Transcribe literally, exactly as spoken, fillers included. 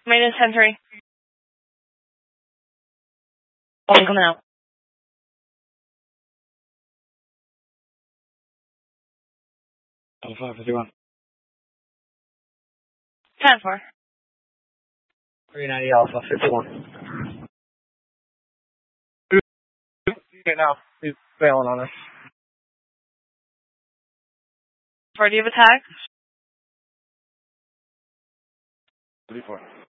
Minus ten three. I'm coming out. Alpha fifty-one. ten four. three ninety Alpha fifty-one. Okay, now. He's bailing on us. Four, do you have a tag? thirty-four.